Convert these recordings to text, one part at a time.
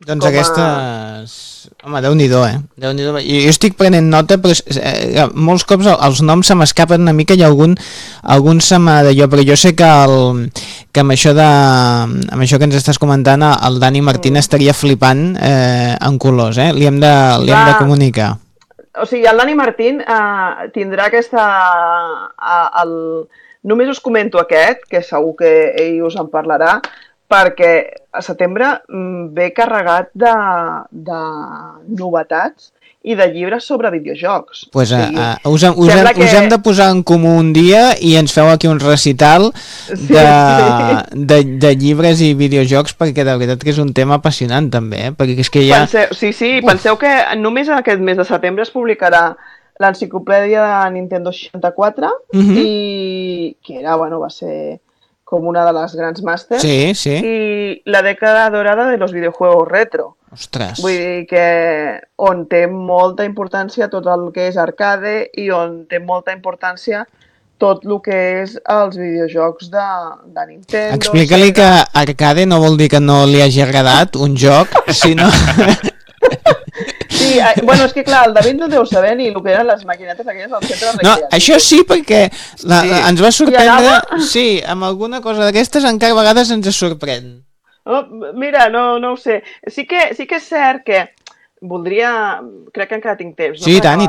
Doncs aquestes... Home, Déu-n'hi-do, Déu-n'hi-do. Jo estic prenent nota, però molts cops els noms se m'escapen una mica i algun se m'ha d'allò, però jo sé que amb això que ens estàs comentant el Dani Martín estaria flipant en colors, Li hem de comunicar. O sigui, el Dani Martín tindrà aquesta... Només us comento aquest, que segur que ell us en parlarà, perquè a setembre ve carregat de novetats i de llibres sobre videojocs. Pues us hem de posar en comú un dia i ens feu aquí un recital de llibres i videojocs, perquè de veritat que és un tema apassionant també, perquè és que ja... Penseu que només en aquest mes de setembre es publicarà l'enciclopèdia de Nintendo 64 i que era, va ser com una de les grans màsters, sí. I la dècada dorada de los videojuegos retro. Ostres. Vull dir que on té molta importància tot el que és arcade i on té molta importància tot el que és els videojocs de Nintendo. Explica-li que arcade no vol dir que no li hagi agradat un joc, sinó... Sí, és que clar, el David no deu saber ni el que eren les maquinetes aquelles al centre recreatiu. No, això sí, perquè ens va sorprendre, sí, amb alguna cosa d'aquestes encara a vegades ens sorprèn. Mira, no ho sé. Sí que és cert que voldria... Crec que encara tinc temps. Sí, i tant.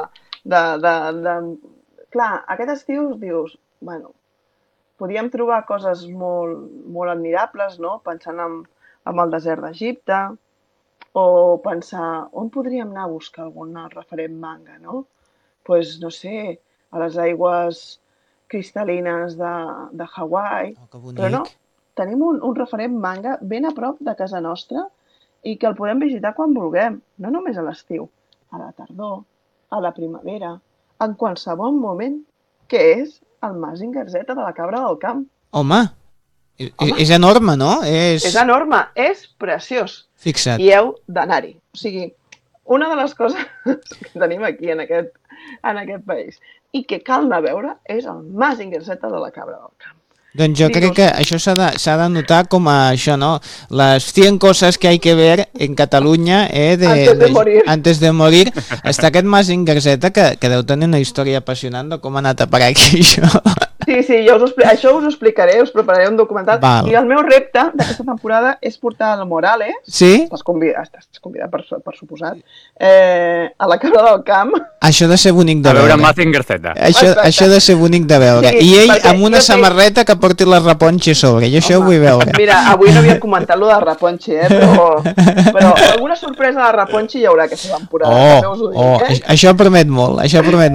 Clar, aquest estiu dius, podíem trobar coses molt, molt admirables, no? Pensant en el desert d'Egipte, o pensar, on podríem anar a buscar algun referent manga, no? Doncs, no sé, a les aigües cristal·lines de Hawaii. Oh, que bonic. Però no, tenim un referent manga ben a prop de casa nostra i que el podem visitar quan vulguem, no només a l'estiu, a la tardor, a la primavera, en qualsevol moment, que és el Mazinger Z de la Cabra del Camp. Home. És enorme, no? És enorme, és preciós. Fixa't. I heu d'anar-hi. O sigui, una de les coses que tenim aquí en aquest país i que cal anar a veure és el Mazinger Z de la Cabra del Camp. Doncs jo crec que això s'ha de notar com a això, ¿no? Las 100 cosas que hay que ver en Catalunya antes de morir. Està aquest Mazinger Z que deu tenir una història apassionant de com ha anat a parar aquí això. Sí, això us ho explicaré, us prepararé un documental. Val. I el meu repte d'aquesta temporada és portar el Morales, sí? estàs convidat per suposat, a la Cabra del Camp. Això de ser bonic de veure. A veure Mazinger Z. Això de ser bonic de veure. Sí, i ell amb una samarreta que porti la Raponchi a sobre, i això ho vull veure. Mira, avui no havia comentat lo de Raponchi, però alguna sorpresa de Raponchi hi haurà aquesta temporada. Això promet molt,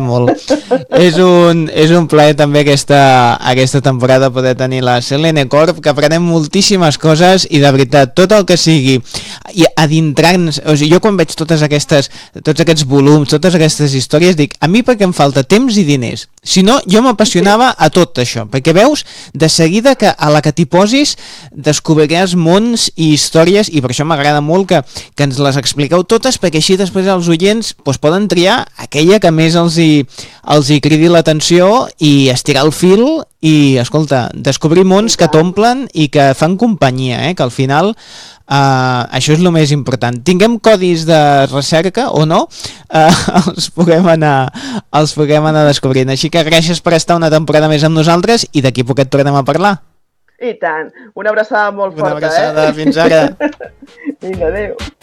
és un plaer també aquesta temporada poder tenir la Selene Corp, que aprenem moltíssimes coses i de veritat, tot el que sigui i adentrant-nos, o sigui, jo quan veig tots aquests volums, totes aquestes històries, dic, a mi perquè em falta temps i diners, si no jo m'apassionava a tot això, perquè veus de seguida que a la que t'hi posis descobriràs mons i històries, i per això m'agrada molt que ens les expliqueu totes, perquè així després els oients poden triar aquella que més els hi cridi l'atenció i estirar el fil i, escolta, descobrir mons que t'omplen i que fan companyia, que al final això és el més important. Tinguem codis de recerca o no, els puguem anar descobrint. Així que gràcies per estar una temporada més amb nosaltres i d'aquí poquet tornem a parlar. I tant. Una abraçada molt forta. Una abraçada, fins ara. Vinga, adéu.